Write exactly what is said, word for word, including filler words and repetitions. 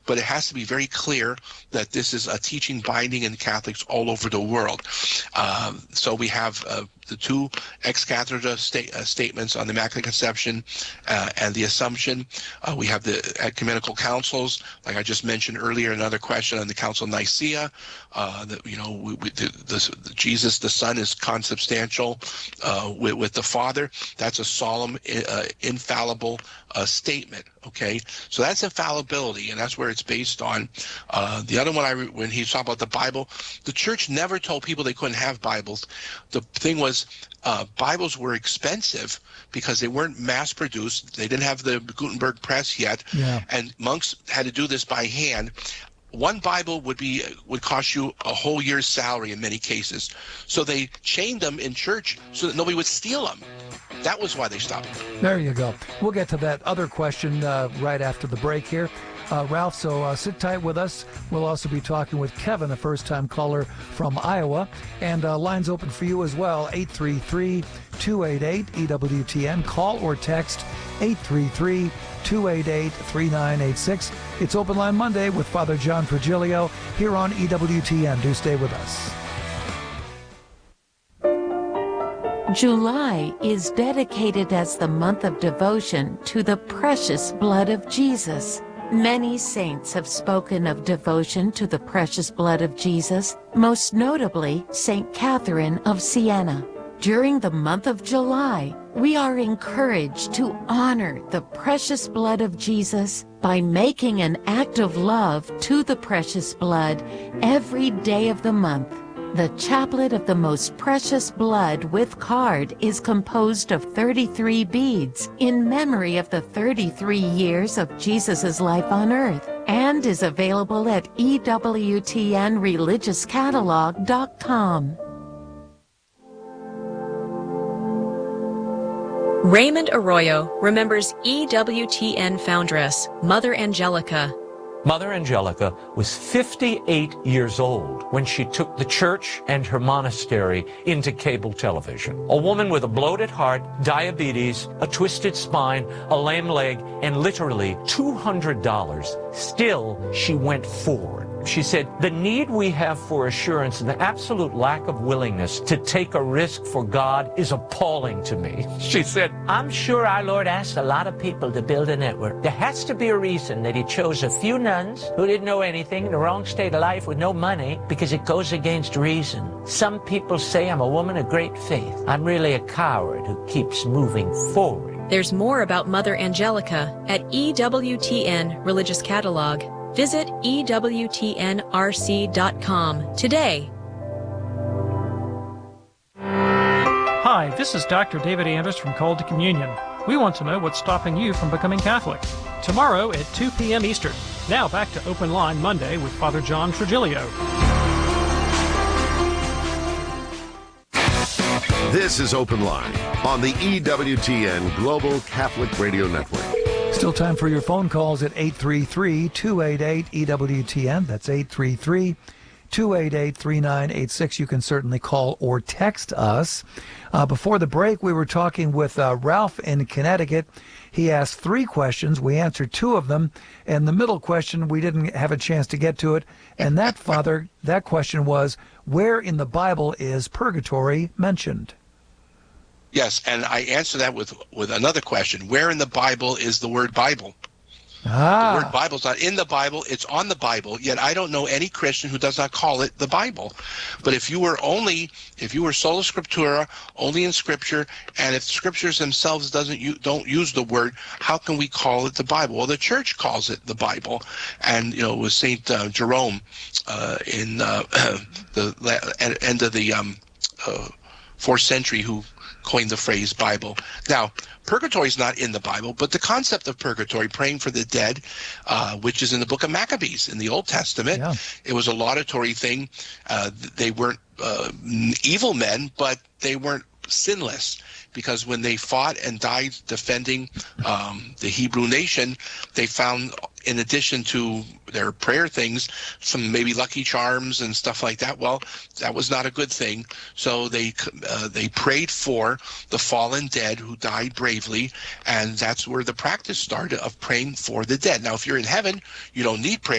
but it has to be very clear that this is a teaching binding in Catholics all over the world. Um, so we have uh, the two ex cathedra sta- uh, statements on the Immaculate Conception uh, and the Assumption. Uh, we have the ecumenical councils, like I just mentioned earlier, another question on the Council of Nicaea. Uh, that, you know, we, we, the, the, the Jesus, the Son, is consubstantial uh, with, with the Father. That's a solemn, uh, infallible uh, statement. Okay, so that's infallibility, and that's where it's based on. Uh, the other one, I re- when he talked about the Bible, the church never told people they couldn't have Bibles. The thing was, uh, Bibles were expensive because they weren't mass-produced. They didn't have the Gutenberg press yet, yeah. and monks had to do this by hand. One Bible would be would cost you a whole year's salary in many cases. So they chained them in church so that nobody would steal them. That was why they stopped. There you go. We'll get to that other question uh, right after the break here. Uh, Ralph, so uh, sit tight with us. We'll also be talking with Kevin, a first-time caller from Iowa. And uh, lines open for you as well, eight three three, two eight eight, E W T N. Call or text eight three three, two eight eight, three nine eight six. It's Open Line Monday with Father John Trigilio here on E W T N. Do stay with us. July is dedicated as the month of devotion to the precious blood of Jesus. Many saints have spoken of devotion to the precious blood of Jesus, most notably Saint Catherine of Siena. During the month of July, we are encouraged to honor the precious blood of Jesus by making an act of love to the precious blood every day of the month. The Chaplet of the Most Precious Blood with card is composed of thirty-three beads in memory of the thirty-three years of Jesus' life on earth and is available at E W T N religious catalog dot com. Raymond Arroyo remembers E W T N foundress, Mother Angelica. Mother Angelica was fifty-eight years old when she took the church and her monastery into cable television. A woman with a bloated heart, diabetes, a twisted spine, a lame leg, and literally two hundred dollars. Still, she went forward. She said, the need we have for assurance and the absolute lack of willingness to take a risk for God is appalling to me. She said, I'm sure our Lord asked a lot of people to build a network. There has to be a reason that he chose a few nuns who didn't know anything in the wrong state of life with no money, because it goes against reason. Some people say I'm a woman of great faith. I'm really a coward who keeps moving forward. There's more about Mother Angelica at E W T N Religious Catalog. Visit E W T N R C dot com today. Hi, this is Doctor David Anders from Called to Communion. We want to know what's stopping you from becoming Catholic. Tomorrow at two p.m. Eastern. Now back to Open Line Monday with Father John Trigilio. This is Open Line on the E W T N Global Catholic Radio Network. Still time for your phone calls at eight three three, two eight eight, E W T N. That's eight three three, two eight eight, three nine eight six. You can certainly call or text us. Uh, before the break, we were talking with uh, Ralph in Connecticut. He asked three questions. We answered two of them. And the middle question, we didn't have a chance to get to it. And that, Father, that question was, where in the Bible is purgatory mentioned? Yes, and I answer that with with another question. Where in the Bible is the word Bible? Ah. The word Bible's not in the Bible, it's on the Bible, yet I don't know any Christian who does not call it the Bible. But if you were only, if you were sola scriptura, only in Scripture, and if Scriptures themselves doesn't you don't use the word, how can we call it the Bible? Well, the Church calls it the Bible, and you know it was Saint uh, Jerome uh, in uh, the end of the um, uh, fourth century who coined the phrase Bible. Now, purgatory is not in the Bible, but the concept of purgatory, praying for the dead, uh, which is in the book of Maccabees in the Old Testament, yeah. It was a laudatory thing. Uh, they weren't uh, evil men, but they weren't sinless, because when they fought and died defending um, the Hebrew nation, they found, in addition to their prayer things, some maybe lucky charms and stuff like that. Well, that was not a good thing. So they uh, they prayed for the fallen dead who died bravely, and that's where the practice started of praying for the dead. Now, if you're in heaven, you don't need prayer.